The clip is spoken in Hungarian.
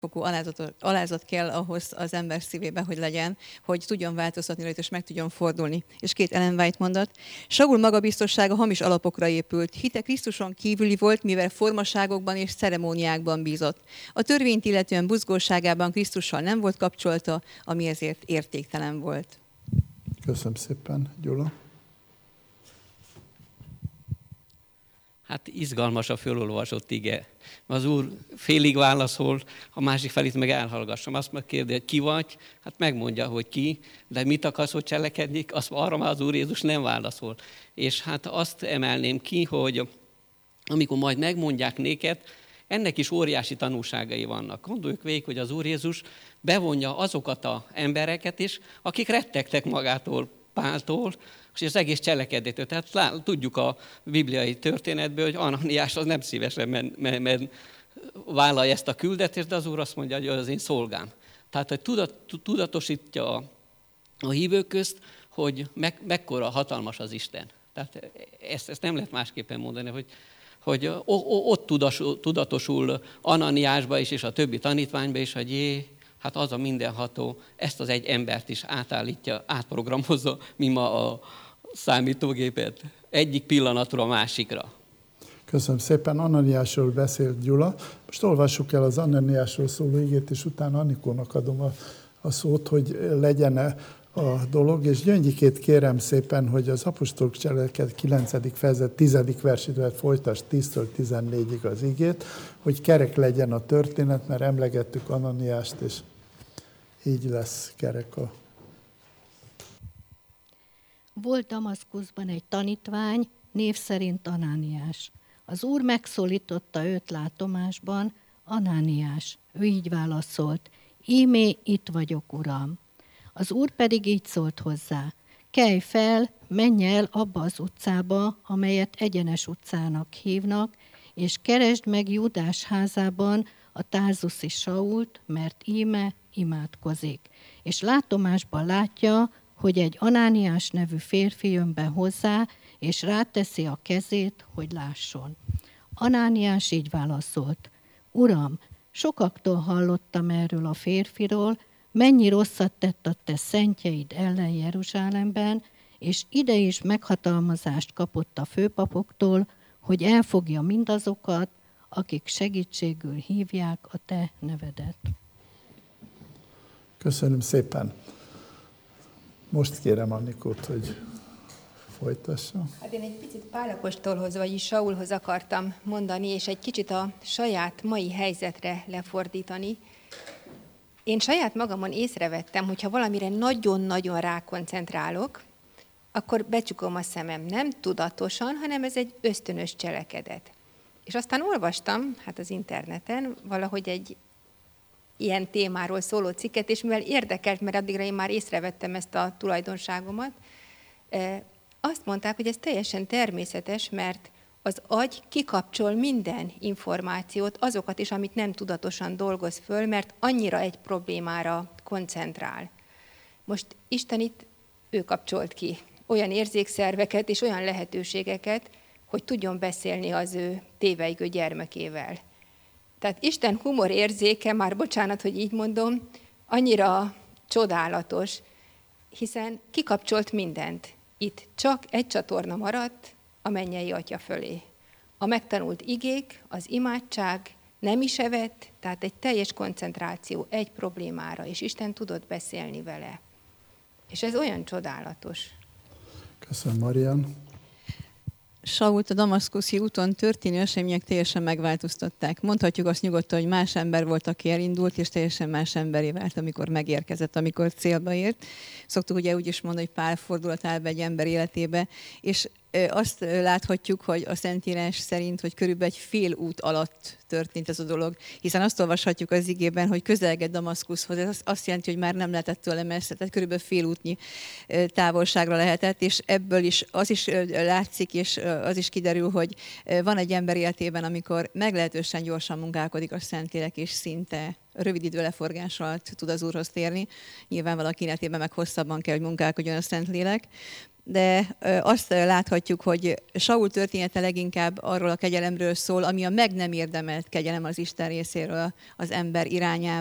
fokú alázat kell ahhoz az ember szívébe, hogy legyen, hogy tudjon változtatni rajta, és meg tudjon fordulni. És 2 Ellen White mondat. Saul magabiztossága hamis alapokra épült. Hite Krisztuson kívüli volt, mivel formaságokban és ceremóniákban bízott. A törvényt illetően buzgóságában Krisztussal nem volt kapcsolata, ami ezért értéktelen volt. Köszönöm szépen, Gyula. Hát izgalmas a fölolvasott ige. Az Úr félig válaszol, a másik felét meg elhallgassam. Azt megkérdezi, hogy ki vagy? Hát megmondja, hogy ki, de mit akarsz, hogy cselekedjék? Arra már az Úr Jézus nem válaszol. És hát azt emelném ki, hogy amikor majd megmondják néked, ennek is óriási tanúságai vannak. Gondoljuk végig, hogy az Úr Jézus bevonja azokat az embereket is, akik rettegtek magától, Páltól, és az egész cselekedetől. Tehát tudjuk a bibliai történetből, hogy Ananiás az nem szívesen vállalja ezt a küldetést, de az Úr azt mondja, hogy az én szolgám. Tehát, hogy tudatosítja a hívők közt, hogy mekkora hatalmas az Isten. Tehát ezt nem lehet másképpen mondani, hogy ott tudatosul Ananiásba is, és a többi tanítványba is, hogy hát az a mindenható, ezt az egy embert is átállítja, átprogramozza, mint ma a számítógépet, egyik pillanatról a másikra. Köszönöm szépen. Ananiásról beszélt Gyula. Most olvassuk el az Ananiásról szóló igét, és utána Anikónak adom a szót, hogy legyen a dolog. És Gyöngyikét kérem szépen, hogy az apostolok cselekedet 9. fejezet 10. versétől folytass 10-től 14-ig az igét, hogy kerek legyen a történet, mert emlegettük Ananiást, és így lesz kerek a... Volt Damaszkuszban egy tanítvány, név szerint Anániás. Az Úr megszólította őt látomásban, Anániás. Ő így válaszolt, íme itt vagyok, Uram. Az Úr pedig így szólt hozzá, kelj fel, menj el abba az utcába, amelyet Egyenes utcának hívnak, és keresd meg Júdás házában a tárzuszi Sault, mert íme imádkozik. És látomásban látja, hogy egy Anániás nevű férfi jön be hozzá, és ráteszi a kezét, hogy lásson. Anániás így válaszolt, Uram, sokaktól hallottam erről a férfiról, mennyi rosszat tett a te szentjeid ellen Jeruzsálemben, és ide is meghatalmazást kapott a főpapoktól, hogy elfogja mindazokat, akik segítségül hívják a te nevedet. Köszönöm szépen. Most kérem Annikót, hogy folytassa. Hát én egy picit Pál apostolhoz, vagyis Saulhoz akartam mondani, és egy kicsit a saját mai helyzetre lefordítani. Én saját magamon észrevettem, hogyha valamire nagyon-nagyon rákoncentrálok, akkor becsukom a szemem, nem tudatosan, hanem ez egy ösztönös cselekedet. És aztán olvastam, hát az interneten, valahogy egy ilyen témáról szóló cikket, és mivel érdekelt, mert addigra én már észrevettem ezt a tulajdonságomat, azt mondták, hogy ez teljesen természetes, mert az agy kikapcsol minden információt, azokat is, amit nem tudatosan dolgoz föl, mert annyira egy problémára koncentrál. Most Isten itt, ő kapcsolt ki olyan érzékszerveket és olyan lehetőségeket, hogy tudjon beszélni az ő téveigő gyermekével. Tehát Isten humorérzéke, már bocsánat, hogy így mondom, annyira csodálatos, hiszen kikapcsolt mindent. Itt csak egy csatorna maradt a mennyei Atya fölé. A megtanult igék, az imádság nem is evett, tehát egy teljes koncentráció egy problémára, és Isten tudott beszélni vele. És ez olyan csodálatos. Köszönöm, Marian. Sault a damaszkuszi úton történő események teljesen megváltoztatták. Mondhatjuk azt nyugodtan, hogy más ember volt, aki elindult, és teljesen más emberé vált, amikor megérkezett, amikor célba ért. Szoktuk ugye úgy is mondani, hogy Pál fordulat áll be egy ember életébe, és azt láthatjuk, hogy a Szentírás szerint, hogy körülbelül egy fél út alatt történt ez a dolog, hiszen azt olvashatjuk az igében, hogy közelgett Damaszkuszhoz, ez azt jelenti, hogy már nem lehetett tőle messze, tehát körülbelül fél útnyi távolságra lehetett, és ebből is az is látszik, és az is kiderül, hogy van egy ember életében, amikor meglehetősen gyorsan munkálkodik a Szentlélek, és szinte rövid idő leforgás alatt tud az Úrhoz térni. Nyilván valaki életében meg hosszabban kell, hogy munkálkodjon a Szentlélek. de azt láthatjuk, hogy Saul története leginkább arról a kegyelemről szól, ami a meg nem érdemelt kegyelem az Isten részéről az ember irányába.